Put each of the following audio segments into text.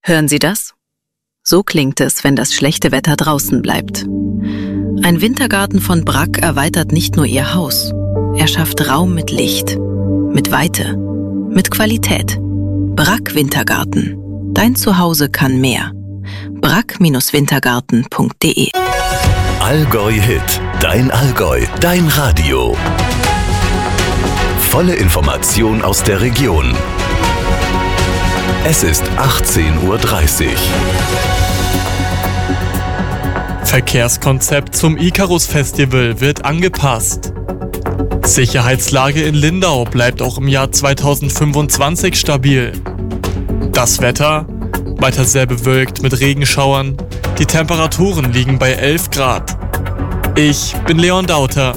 Hören Sie das? So klingt es, wenn das schlechte Wetter draußen bleibt. Ein Wintergarten von Bragg erweitert nicht nur Ihr Haus. Er schafft Raum mit Licht, mit Weite, mit Qualität. Bragg Wintergarten. Dein Zuhause kann mehr. bragg-wintergarten.de. Allgäu Hit. Dein Allgäu. Dein Radio. Volle Information aus der Region. Es ist 18:30 Uhr. Verkehrskonzept zum Ikarus-Festival wird angepasst. Sicherheitslage in Lindau bleibt auch im Jahr 2025 stabil. Das Wetter? Weiter sehr bewölkt mit Regenschauern. Die Temperaturen liegen bei 11 Grad. Ich bin Leon Dauter.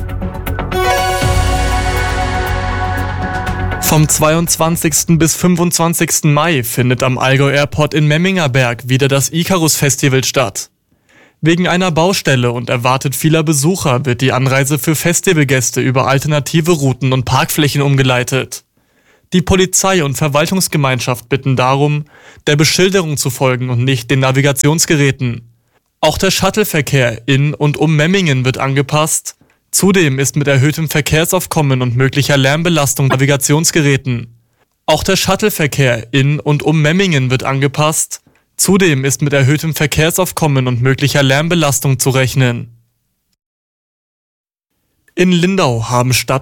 Vom 22. bis 25. Mai findet am Allgäu Airport in Memmingerberg wieder das Ikarus-Festival statt. Wegen einer Baustelle und erwartet vieler Besucher wird die Anreise für Festivalgäste über alternative Routen und Parkflächen umgeleitet. Die Polizei und Verwaltungsgemeinschaft bitten darum, der Beschilderung zu folgen und nicht den Navigationsgeräten. Auch der Shuttleverkehr in und um Memmingen wird angepasst. Zudem ist mit erhöhtem Verkehrsaufkommen und möglicher Lärmbelastung Navigationsgeräten. Auch der Shuttleverkehr in und um Memmingen wird angepasst. Zudem ist mit erhöhtem Verkehrsaufkommen und möglicher Lärmbelastung zu rechnen. In Lindau haben